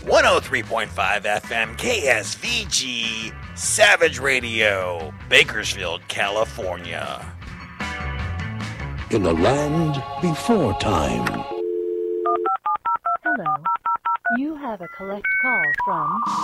103.5 FM KSVG Savage Radio, Bakersfield, California. In a land before time. Hello. You have a collect call from